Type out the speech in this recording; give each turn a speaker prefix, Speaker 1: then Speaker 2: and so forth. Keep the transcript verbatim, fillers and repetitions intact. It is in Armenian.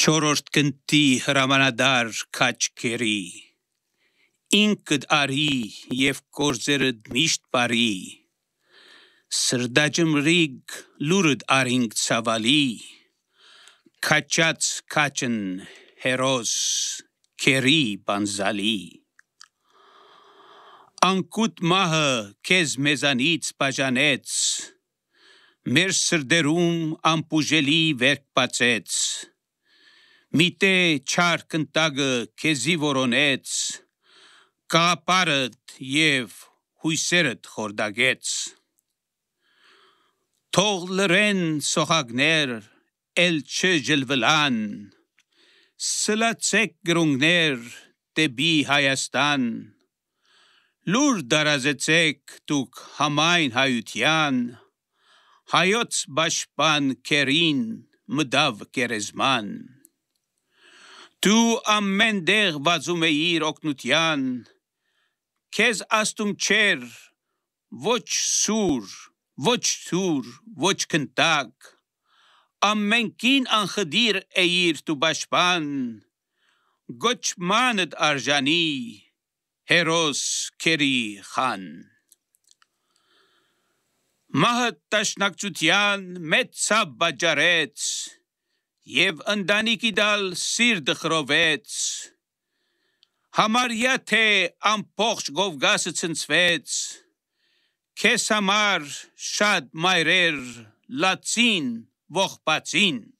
Speaker 1: Չորրորդ գնդի հրամանադար քաչքերի, ինքդ արի և գործերդ միշտ բարի, սրդաջմրիգ լուրդ արինք ցավալի, քաչած քաչն հերոս քերի բանզալի, անկուտ մահը քեզ մեզանից բաժանեց, մեր սրդերում անպուժելի վերք բացեց, միտե չար կնտագը քեզի որոնեց, կաղապարդ և հույսերդ խորդագեց, թող լռեն սողակներ էլ չջլվլան, սլացեք գրունգներ դեպի Հայաստան, լուր դարազեցեք դուք համայն հայության, հայոց պաշտպան քերին մտավ գերեզման, դու ամեն տեղ վազում էիր օգնության, քեզ աստում չէր ոչ սուր, ոչ թուր, ոչ կնտակ, ամենքին անխդիր էիր դու պաշտպան, գոչմանդ արժանի հերոս քերի խան, մահը տաշնակցության մեծ ցավ պատճառեց, և ընտանիքի տալ սիրտը խռովեց, համարյա թե ամբողջ Կովկասը ցնցվեց, քեզ համար շատ մայրեր լացին, ողբացին,